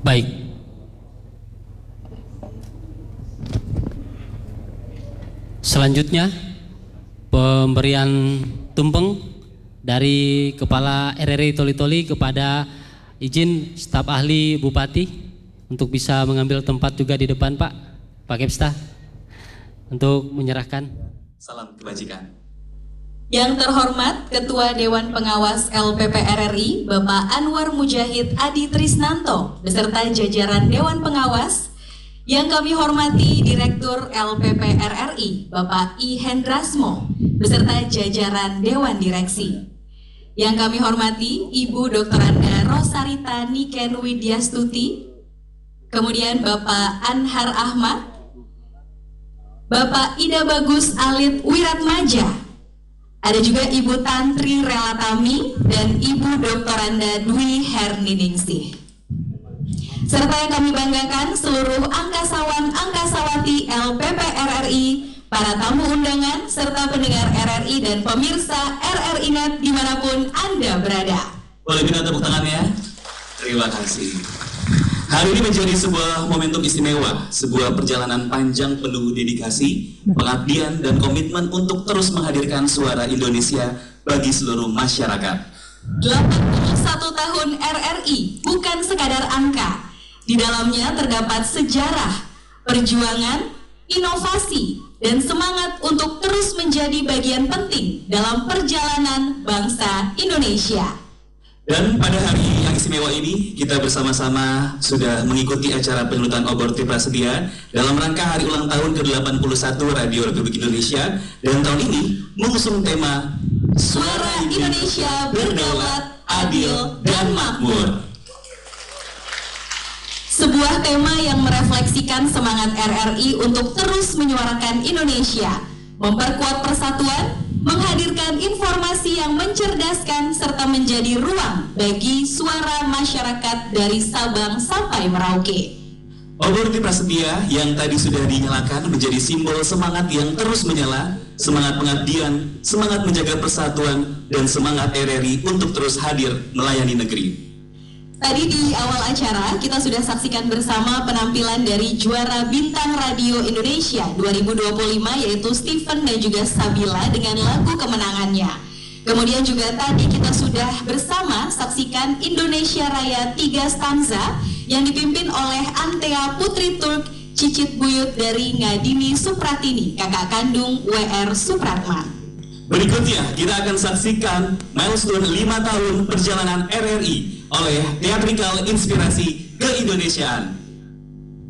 Baik. Selanjutnya pemberian tumpeng dari Kepala RRI Toli-Toli kepada izin staf ahli Bupati untuk bisa mengambil tempat juga di depan Pak Kepsta untuk menyerahkan. Salam kebajikan. Yang terhormat Ketua Dewan Pengawas LPP RRI Bapak Anwar Mujahid Adi Trisnanto beserta jajaran Dewan Pengawas. Yang kami hormati Direktur LPP RRI Bapak I Hendrasmo beserta jajaran Dewan Direksi. Yang kami hormati Ibu Dr. Anda Rosarita Niken Widyastuti, kemudian Bapak Anhar Ahmad, Bapak Ida Bagus Alit Wiratmaja, ada juga Ibu Tantri Relatami dan Ibu Dr. Anda Dwi Herniningsih. Serta yang kami banggakan seluruh angkasawan angkasawati LPP RRI, para tamu undangan, serta pendengar RRI dan pemirsa RRI Net dimanapun Anda berada. Boleh minta tepuk tangannya? Terima kasih. Hari ini menjadi sebuah momentum istimewa, sebuah perjalanan panjang penuh dedikasi, pengabdian, dan komitmen untuk terus menghadirkan suara Indonesia bagi seluruh masyarakat. 81 tahun RRI bukan sekadar angka. Di dalamnya terdapat sejarah, perjuangan, inovasi, dan semangat untuk terus menjadi bagian penting dalam perjalanan bangsa Indonesia. Dan pada hari yang istimewa ini, kita bersama-sama sudah mengikuti acara penyulutan obor Triprasedia dalam rangka hari ulang tahun ke-81 Radio Republik Indonesia, dan tahun ini mengusung tema Suara Indonesia berdaulat, adil, dan makmur. Sebuah tema yang merefleksikan semangat RRI untuk terus menyuarakan Indonesia, memperkuat persatuan, menghadirkan informasi yang mencerdaskan serta menjadi ruang bagi suara masyarakat dari Sabang sampai Merauke. Obor Triprasedia yang tadi sudah dinyalakan menjadi simbol semangat yang terus menyala, semangat pengabdian, semangat menjaga persatuan, dan semangat RRI untuk terus hadir melayani negeri. Tadi di awal acara kita sudah saksikan bersama penampilan dari juara Bintang Radio Indonesia 2025 yaitu Stephen dan juga Sabila dengan lagu kemenangannya. Kemudian juga tadi kita sudah bersama saksikan Indonesia Raya 3 stanza yang dipimpin oleh Antea Putri Turk Cicit Buyut dari Ngadini Supratini, kakak kandung WR Supratman. Berikutnya kita akan saksikan milestone 5 tahun perjalanan RRI oleh Teatrikal Inspirasi Keindonesiaan.